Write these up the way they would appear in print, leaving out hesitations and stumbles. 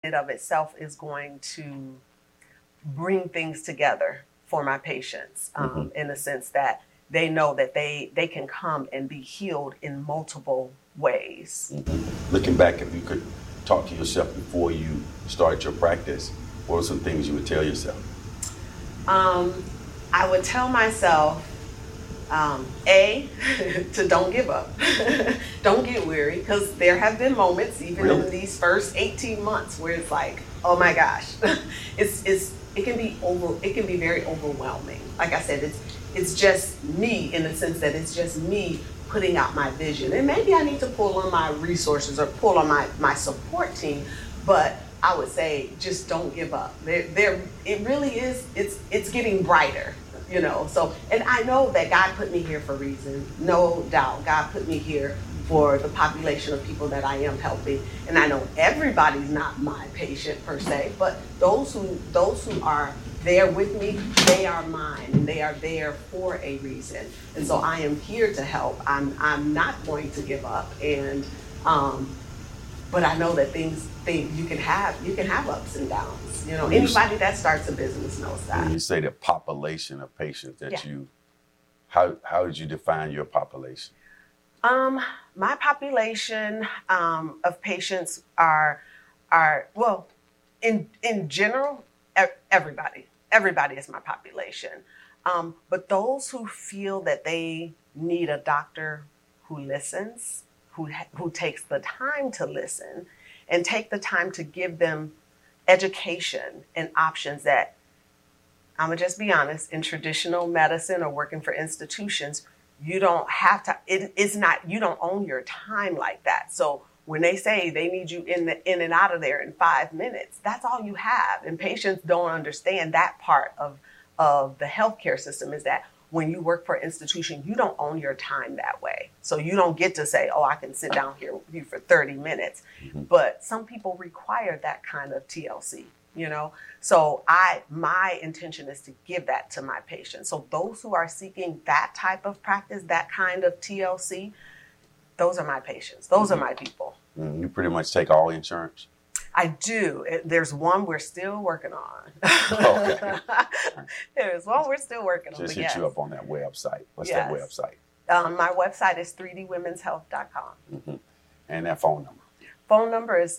it of itself is going to bring things together for my patients, in the sense that they know that they can come and be healed in multiple ways. Looking back, if you could talk to yourself before you started your practice, what are some things you would tell yourself? I would tell myself, to don't give up. Don't get weary, because there have been moments, even in these first 18 months, where it's like, oh my gosh, it can be very overwhelming. Like I said, it's just me, in the sense that it's just me putting out my vision. And maybe I need to pull on my resources or pull on my support team, but I would say just don't give up. It really is, it's getting brighter, So, and I know that God put me here for a reason, no doubt. God put me here for the population of people that I am helping. And I know everybody's not my patient per se, but those who are there with me, they are mine, and they are there for a reason. And so I am here to help. I'm not going to give up, and but I know that you can have ups and downs. Anybody that starts a business knows that. When you say the population of patients that how did you define your population? My population of patients are well, in general, everybody is my population. But those who feel that they need a doctor who listens, who takes the time to listen and take the time to give them education and options that, I'm gonna just be honest, in traditional medicine or working for institutions, you don't have to, you don't own your time like that. So when they say they need you in and out of there in 5 minutes, that's all you have. And patients don't understand that part of the healthcare system, is that when you work for an institution, you don't own your time that way. So you don't get to say, oh, I can sit down here with you for 30 minutes. But some people require that kind of TLC, So my intention is to give that to my patients. So those who are seeking that type of practice, that kind of TLC, those are my patients. Those are my people. You pretty much take all insurance? I do. There's one we're still working on. Okay. There's one we're still working on. Just hit you up on that website. What's that website? My website is 3dwomenshealth.com. And that phone number? Phone number is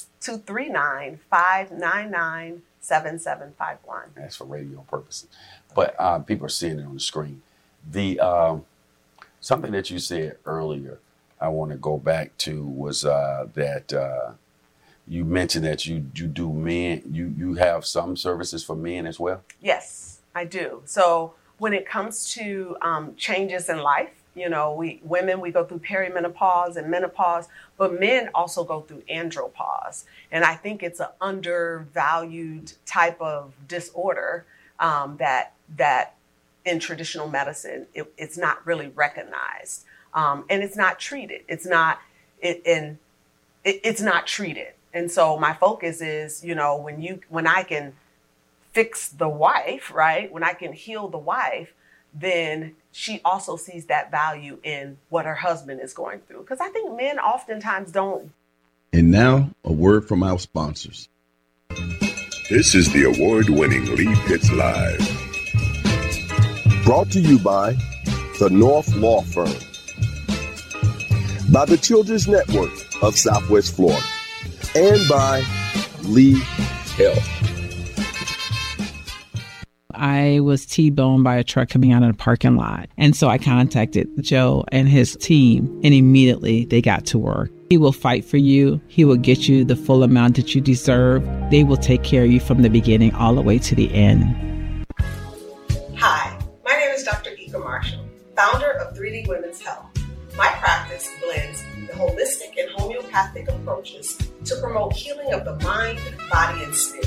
239-599-7751. That's for radio purposes. But people are seeing it on the screen. The something that you said earlier, I want to go back to, was that you mentioned that you do men. You have some services for men as well? Yes, I do. So when it comes to changes in life, women go through perimenopause and menopause, but men also go through andropause. And I think it's an undervalued type of disorder that in traditional medicine, it's not really recognized. And it's not treated. It's not treated. And so my focus is, when I can fix the wife, right? When I can heal the wife, then she also sees that value in what her husband is going through. Because I think men oftentimes don't. And now, a word from our sponsors. This is the award-winning Lee Pitts Live. Brought to you by the North Law Firm, by the Children's Network of Southwest Florida, and by Lee Health. I was T-boned by a truck coming out of the parking lot. And so I contacted Joe and his team, and immediately they got to work. He will fight for you. He will get you the full amount that you deserve. They will take care of you from the beginning all the way to the end. Hi, my name is Dr. Ika Marshall, founder of 3D Women's Health. My practice blends the holistic and homeopathic approaches to promote healing of the mind, body, and spirit.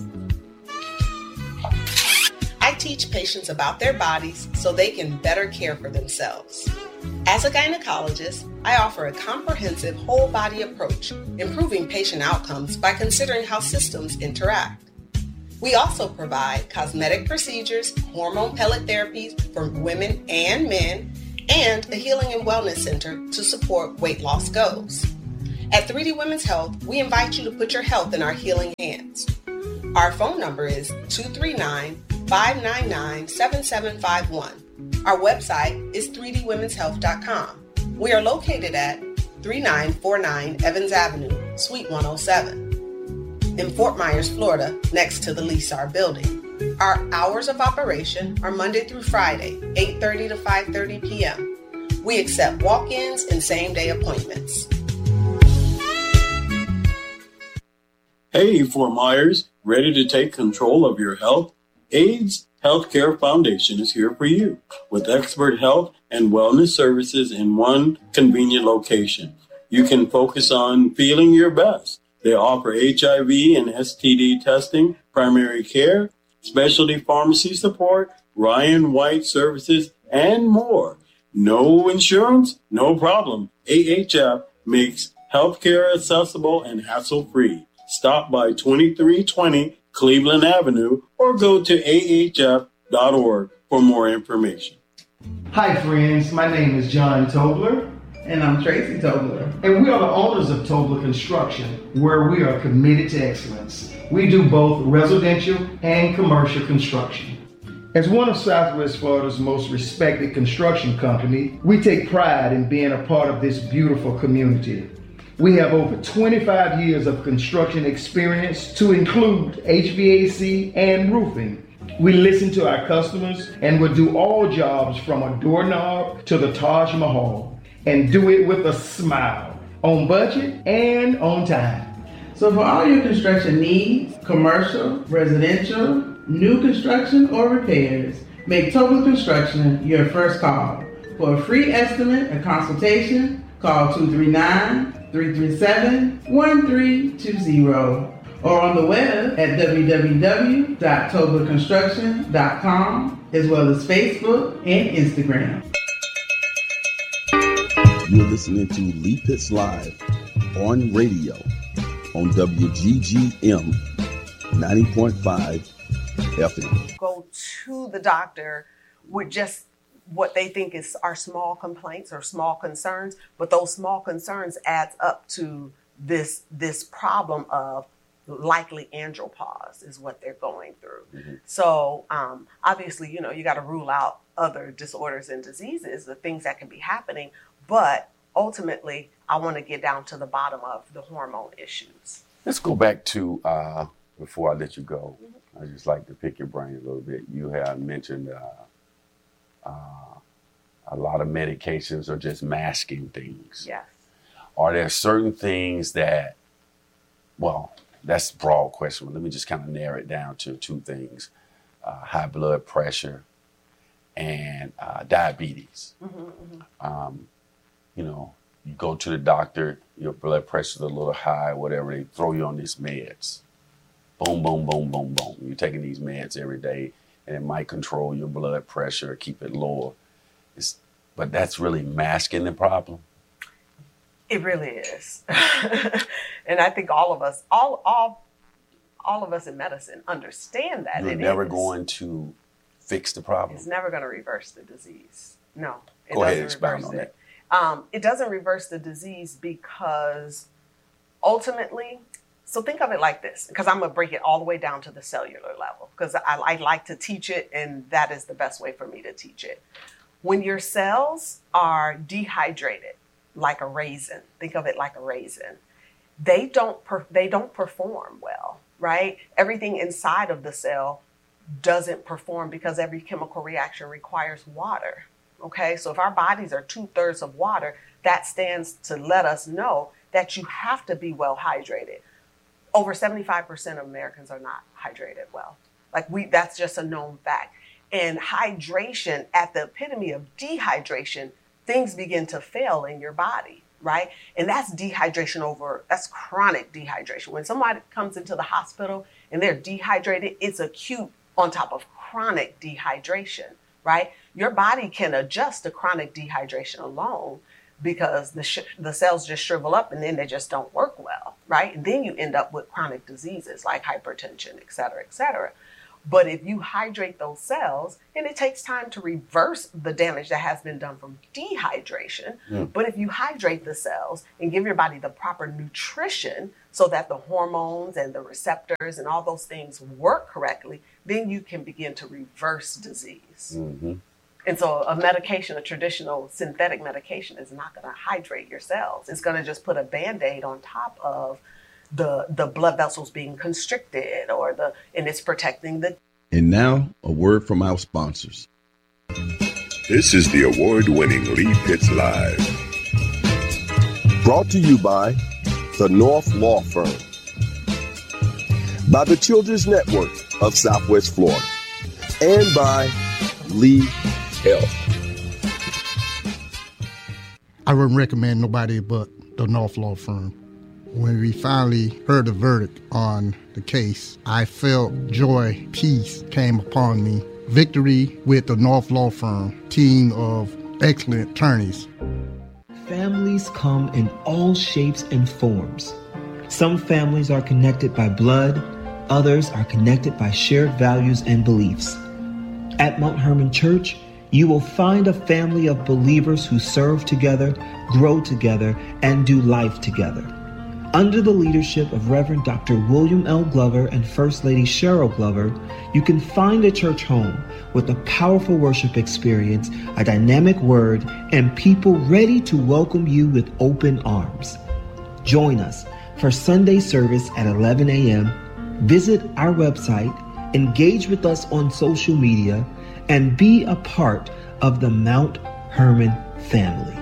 I teach patients about their bodies so they can better care for themselves. As a gynecologist, I offer a comprehensive whole body approach, improving patient outcomes by considering how systems interact. We also provide cosmetic procedures, hormone pellet therapies for women and men, and a healing and wellness center to support weight loss goals. At 3D Women's Health, we invite you to put your health in our healing hands. Our phone number is 239-599-7751. Our website is 3dwomenshealth.com. We are located at 3949 Evans Avenue, Suite 107, in Fort Myers, Florida, next to the Leasar building. Our hours of operation are Monday through Friday, 8:30 to 5:30 p.m. We accept walk-ins and same-day appointments. Hey, Fort Myers, ready to take control of your health? AIDS Healthcare Foundation is here for you with expert health and wellness services in one convenient location. You can focus on feeling your best. They offer HIV and STD testing, primary care, specialty pharmacy support, Ryan White services, and more. No insurance? No problem. AHF makes healthcare accessible and hassle-free. Stop by 2320 Cleveland Avenue or go to ahf.org for more information. Hi friends, my name is John Tobler. And I'm Tracy Tobler. And we are the owners of Tobler Construction, where we are committed to excellence. We do both residential and commercial construction. As one of Southwest Florida's most respected construction company, we take pride in being a part of this beautiful community. We have over 25 years of construction experience to include HVAC and roofing. We listen to our customers and will do all jobs from a doorknob to the Taj Mahal and do it with a smile, on budget and on time. So for all your construction needs, commercial, residential, new construction, or repairs, make Tobler Construction your first call. For a free estimate and consultation, call 239-337-1320 or on the web at www.toblerconstruction.com as well as Facebook and Instagram. You're listening to Lee Pitts Live on radio on WGGM 90.5 FM. Go to the doctor with just what they think are small complaints or small concerns, but those small concerns adds up to this problem of likely andropause is what they're going through. Mm-hmm. So obviously, you got to rule out other disorders and diseases, the things that can be happening, but ultimately, I want to get down to the bottom of the hormone issues. Let's go back to, before I let you go, mm-hmm. I just like to pick your brain a little bit. You have mentioned a lot of medications are just masking things. Yes. Are there certain things that, well, that's a broad question, but let me just kind of narrow it down to two things, high blood pressure and diabetes. Mm-hmm, mm-hmm. You go to the doctor, your blood pressure's a little high, whatever, they throw you on these meds. Boom, boom, boom, boom, boom. You're taking these meds every day, and it might control your blood pressure, keep it lower. But that's really masking the problem. It really is. And I think all of us in medicine understand that. You're never going to fix the problem. It's never going to reverse the disease. No. Go ahead and expound on that. It doesn't reverse the disease because ultimately, so think of it like this, because I'm going to break it all the way down to the cellular level, because I like to teach it, and that is the best way for me to teach it. When your cells are dehydrated, like a raisin, think of it like a raisin, they don't perform well, right? Everything inside of the cell doesn't perform because every chemical reaction requires water. Okay, so if our bodies are 2/3 of water, that stands to let us know that you have to be well hydrated. Over 75% of Americans are not hydrated well. That's just a known fact. And hydration, at the epitome of dehydration, things begin to fail in your body, right? And that's that's chronic dehydration. When somebody comes into the hospital and they're dehydrated, it's acute on top of chronic dehydration, right? Your body can adjust to chronic dehydration alone because the cells just shrivel up and then they just don't work well, right? And then you end up with chronic diseases like hypertension, et cetera, et cetera. But if you hydrate those cells, and it takes time to reverse the damage that has been done from dehydration, but if you hydrate the cells and give your body the proper nutrition so that the hormones and the receptors and all those things work correctly, then you can begin to reverse disease. And so a medication, a traditional synthetic medication, is not going to hydrate your cells. It's going to just put a Band-Aid on top of the blood vessels being constricted, and it's protecting the. And now, a word from our sponsors. This is the award-winning Lee Pitts Live. Brought to you by the North Law Firm, by the Children's Network of Southwest Florida, and by Lee Health. I wouldn't recommend nobody but the North Law Firm. When we finally heard the verdict on the case, I felt joy, peace came upon me. Victory with the North Law Firm, team of excellent attorneys. Families come in all shapes and forms. Some families are connected by blood, others are connected by shared values and beliefs. At Mount Hermon Church, you will find a family of believers who serve together, grow together, and do life together. Under the leadership of Reverend Dr. William L. Glover and First Lady Cheryl Glover, you can find a church home with a powerful worship experience, a dynamic word, and people ready to welcome you with open arms. Join us for Sunday service at 11 a.m. Visit our website, engage with us on social media, and be a part of the Mount Hermon family.